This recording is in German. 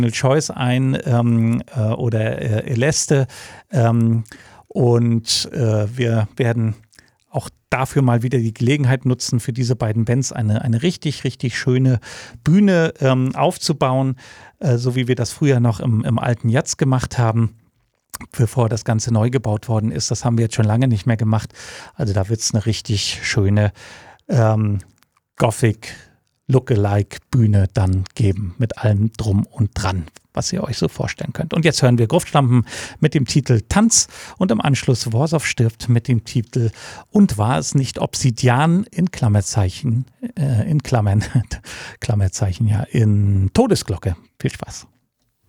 Choice ein oder Eleste. Und wir werden auch dafür mal wieder die Gelegenheit nutzen, für diese beiden Bands eine richtig, richtig schöne Bühne aufzubauen, so wie wir das früher noch im alten Jazz gemacht haben, bevor das Ganze neu gebaut worden ist. Das haben wir jetzt schon lange nicht mehr gemacht. Also da wird es eine richtig schöne Gothic Lookalike-Bühne dann geben, mit allem drum und dran, was ihr euch so vorstellen könnt. Und jetzt hören wir Gruftschlampen mit dem Titel Tanz und im Anschluss Worsow stirbt mit dem Titel Und war es nicht Obsidian in Klammerzeichen, in Klammern, Klammerzeichen, ja, in Todesglocke. Viel Spaß.